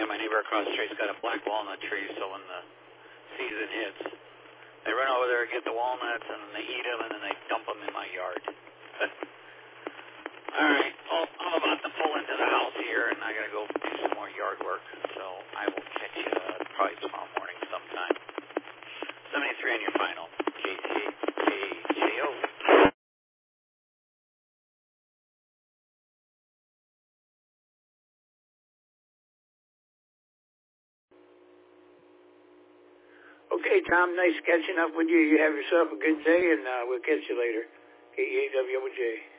my neighbor across the street's got a black walnut tree, so when the season hits, they run over there and get the walnuts, and then they eat them, and then they dump them in my yard. All right, well, I'm about to pull into the house here, and I got to go do some more yard work, so I will catch you probably tomorrow morning sometime. 73 on your final. KTKJO. Okay, Tom, nice catching up with you. You have yourself a good day, and we'll catch you later. KEAWJ.